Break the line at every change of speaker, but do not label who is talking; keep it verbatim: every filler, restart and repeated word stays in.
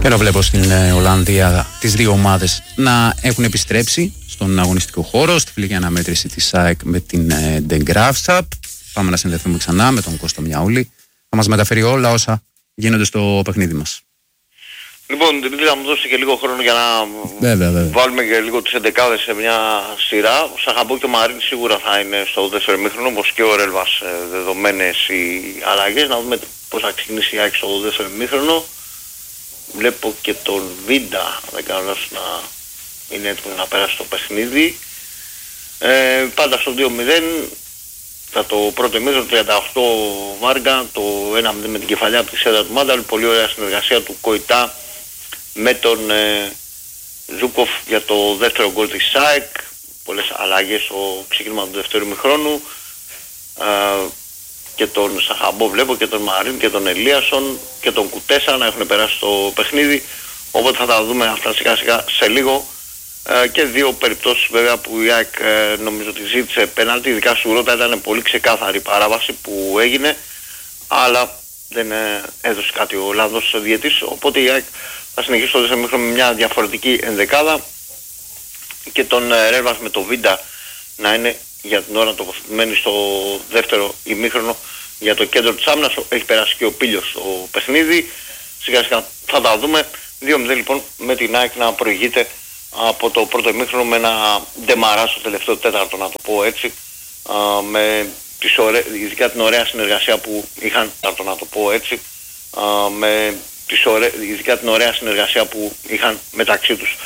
Και εδώ βλέπω στην ε, Ολλανδία τις δύο ομάδες να έχουν επιστρέψει στον αγωνιστικό χώρο, στη φιλική αναμέτρηση της ΑΕΚ με την ε, De Graafschap. Πάμε να συνδεθούμε ξανά με τον Κώστο Μιαούλη. Θα μας μεταφέρει όλα όσα γίνονται στο παιχνίδι μας.
Λοιπόν, Δημήτρη, θα μου δώσει και λίγο χρόνο για να
βέβαια, βέβαια.
βάλουμε και λίγο τις εντεκάδες σε μια σειρά. Ο Σαχαμπό και ο Μαρίν σίγουρα θα είναι στο δεύτερο ημίχρονο, όπως και ο Ρέλβας, δεδομένες οι αλλαγές. Να δούμε πώς θα ξεκινήσει η ΑΕΚ στο δεύτερο ημίχρονο. Βλέπω και τον Βίντα, αν δεν κάνω λάθος, να είναι έτοιμο να περάσει το παιχνίδι. Ε, πάντα στο δύο μηδέν, θα το πρώτο ημίχρονο, τριάντα οκτώ Βάργα, το ένα μηδέν με την κεφαλιά από τη σέντρα του Μάνταλ. Πολύ ωραία συνεργασία του Κοϊτά με τον ε, Ζούκοφ για το δεύτερο γκολ της ΑΕΚ. Πολλές αλλαγές στο ξεκίνημα του δεύτερου ημιχρόνου. Ε, και τον Σαχαμπό βλέπω και τον Μαρίν και τον Ελίασον και τον Κουτέσα να έχουν περάσει το παιχνίδι, οπότε θα τα δούμε αυτά σιγά σιγά σε λίγο. Ε, και δύο περιπτώσεις βέβαια που η ΑΕΚ ε, νομίζω ότι ζήτησε πέναλτι, ειδικά στη Ρότα ήταν πολύ ξεκάθαρη παράβαση που έγινε, αλλά δεν ε, έδωσε κάτι ο Ολλανδός διαιτής, οπότε η ΑΕΚ θα συνεχίσει το δεύτερο ημίχρονο με μια διαφορετική ενδεκάδα και τον ε, Ρέλβας με το Βίντα να είναι για την ώρα τοποθετημένοι στο δεύτερο ημίχρονο για το κέντρο της άμυνας. Έχει περάσει και ο Πίλιος στο παιχνίδι. Σιγά σιγά θα τα δούμε. δύο μηδέν λοιπόν με την ΑΕΚ να προηγείται από το πρώτο ημίχρονο με ένα ντεμαρά στο τελευταίο τέταρτο, να το πω έτσι, α, με τις ωραί... ειδικά την ωραία συνεργασία που είχαν, να το, να το πω έτσι, α, με τις ωραί... ειδικά την ωραία συνεργασία που είχαν μεταξύ τους